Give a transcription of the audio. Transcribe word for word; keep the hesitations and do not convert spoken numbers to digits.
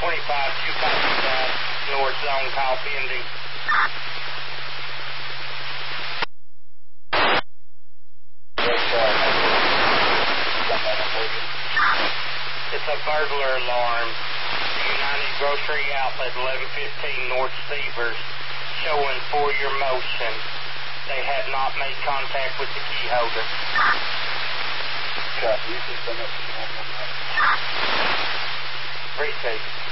twenty-five, two copy that. North zone call pending. It's a burglar alarm. United Grocery Outlet, eleven fifteen North Stevers, showing for your motion. They have not made contact with the key holder. Copy. You can send up to one one nine. Appreciate it.